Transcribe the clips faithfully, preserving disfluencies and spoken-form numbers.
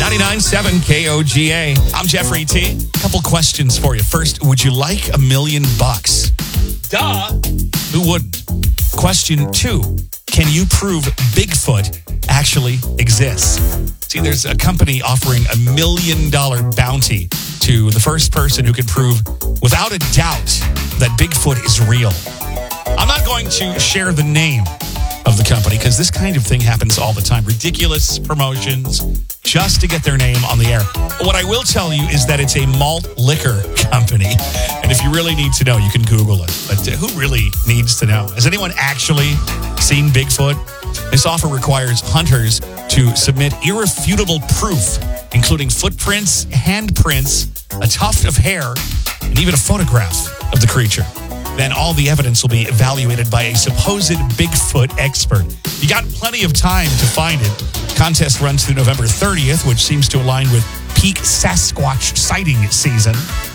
ninety-nine point seven K O G A. I'm Jeffrey T. Couple questions for you. First, would you like a million bucks? Duh. Who wouldn't? Question two, can you prove Bigfoot actually exists? See, there's a company offering a million dollar bounty to the first person who can prove without a doubt that Bigfoot is real. I'm not going to share the name of the company because this kind of thing happens all the time. Ridiculous promotions just to get their name on the air. But what I will tell you is that it's a malt liquor company. And if you really need to know, you can Google it. But uh, who really needs to know? Has anyone actually seen Bigfoot? This offer requires hunters to submit irrefutable proof, including footprints, handprints, a tuft of hair, and even a photograph of the creature. Then all the evidence will be evaluated by a supposed Bigfoot expert. You got plenty of time to find it. Contest runs through November thirtieth, which seems to align with peak Sasquatch sighting season.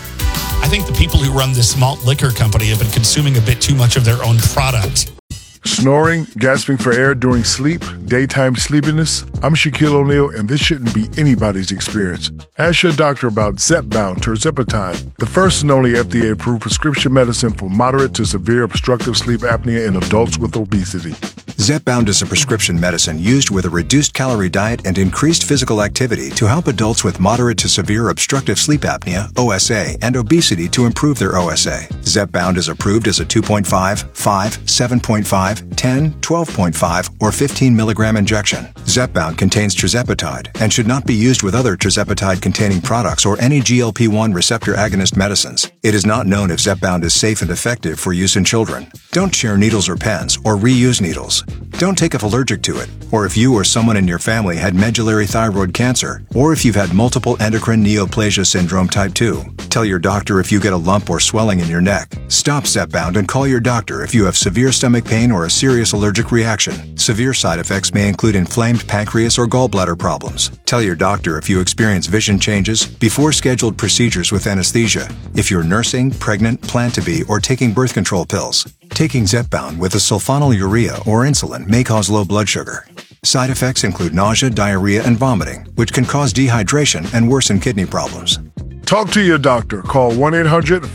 I think the people who run this malt liquor company have been consuming a bit too much of their own product. Snoring, gasping for air during sleep, daytime sleepiness. I'm Shaquille O'Neal, and this shouldn't be anybody's experience. Ask your doctor about Zepbound tirzepatide, the first and only F D A-approved prescription medicine for moderate to severe obstructive sleep apnea in adults with obesity. Zepbound is a prescription medicine used with a reduced calorie diet and increased physical activity to help adults with moderate to severe obstructive sleep apnea, O S A, and obesity to improve their O S A. Zepbound is approved as a two point five, five, seven point five, ten, twelve point five, or fifteen milligram injection. Zepbound contains tirzepatide and should not be used with other tirzepatide-containing products or any G L P one receptor agonist medicines. It is not known if Zepbound is safe and effective for use in children. Don't share needles or pens or reuse needles. Don't take if allergic to it, or if you or someone in your family had medullary thyroid cancer, or if you've had multiple endocrine neoplasia syndrome type two. Tell your doctor if you get a lump or swelling in your neck. Stop Zepbound and call your doctor if you have severe stomach pain or a serious allergic reaction. Severe side effects may include inflamed pancreas or gallbladder problems. Tell your doctor if you experience vision changes before scheduled procedures with anesthesia, if you're nursing, pregnant, plan to be, or taking birth control pills. Taking Zepbound with a sulfonylurea or insulin may cause low blood sugar. Side effects include nausea, diarrhea, and vomiting, which can cause dehydration and worsen kidney problems. Talk to your doctor. Call one eight hundred